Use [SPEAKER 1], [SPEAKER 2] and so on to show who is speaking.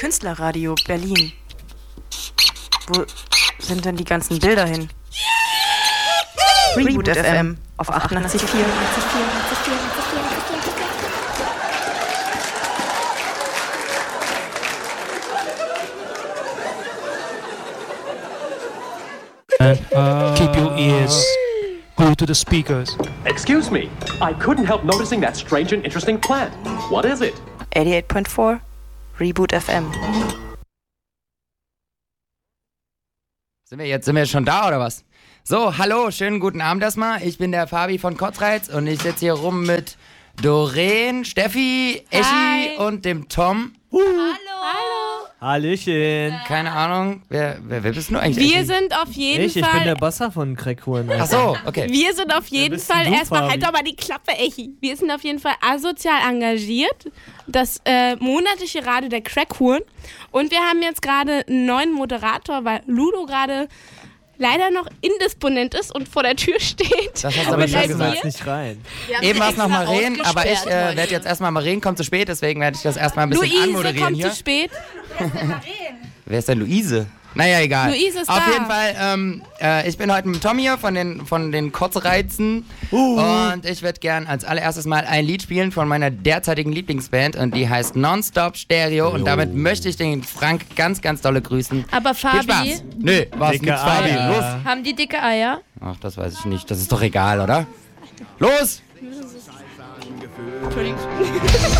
[SPEAKER 1] Künstlerradio Berlin. Wo sind denn die ganzen Bilder hin? Reboot FM auf 88,4.
[SPEAKER 2] Keep your ears glued to the speakers.
[SPEAKER 3] Excuse me, I couldn't help noticing that strange and interesting plant. What is it?
[SPEAKER 1] 88.4 Reboot FM.
[SPEAKER 4] Sind wir schon da oder was? So, hallo, schönen guten Abend erstmal. Ich bin der Fabi von Kotzreiz und ich sitze hier rum mit Doreen, Steffi, Eschi und dem Tom.
[SPEAKER 5] Hallöchen.
[SPEAKER 4] Keine Ahnung, wer bist du eigentlich?
[SPEAKER 6] Wir
[SPEAKER 4] Eschi?
[SPEAKER 6] sind auf jeden
[SPEAKER 5] Ich bin
[SPEAKER 6] Fall.
[SPEAKER 5] der Bosser von Crackhuren.
[SPEAKER 4] Ach so, okay.
[SPEAKER 6] Wir sind auf jeden
[SPEAKER 5] bist
[SPEAKER 6] Fall
[SPEAKER 5] denn du,
[SPEAKER 6] erstmal,
[SPEAKER 5] Fabi?
[SPEAKER 6] halt doch mal die Klappe, Echi. Wir sind auf jeden Fall asozial engagiert. Das monatliche Radio der Crackhuren. Und wir haben jetzt gerade einen neuen Moderator, weil Ludo gerade leider noch indisponent ist und vor der Tür steht.
[SPEAKER 4] Das hast du
[SPEAKER 5] Aber
[SPEAKER 4] aber
[SPEAKER 5] ich
[SPEAKER 4] schon
[SPEAKER 5] lasse
[SPEAKER 4] gesagt.
[SPEAKER 5] das nicht rein.
[SPEAKER 4] Eben war es noch Maren, aber ich werde jetzt erstmal Maren kommt zu spät, deswegen werde ich das erstmal ein bisschen
[SPEAKER 6] Luise
[SPEAKER 4] anmoderieren
[SPEAKER 6] kommt
[SPEAKER 4] hier.
[SPEAKER 6] zu spät.
[SPEAKER 4] Wer ist denn Luise? Naja, egal.
[SPEAKER 6] Luise ist
[SPEAKER 4] Auf
[SPEAKER 6] da.
[SPEAKER 4] jeden Fall, ich bin heute mit Tom hier von den Kotzreizen und ich würde gern als allererstes mal ein Lied spielen von meiner derzeitigen Lieblingsband und die heißt Nonstop Stereo und damit möchte ich den Frank ganz, ganz dolle grüßen.
[SPEAKER 7] Aber
[SPEAKER 4] Viel
[SPEAKER 7] Fabi,
[SPEAKER 4] Spaß. Nö, was
[SPEAKER 5] Dicke
[SPEAKER 4] mit Fabi?
[SPEAKER 5] Eier.
[SPEAKER 4] Los.
[SPEAKER 7] haben die dicke Eier?
[SPEAKER 4] Ach, das weiß ich nicht. Das ist doch egal, oder? Los!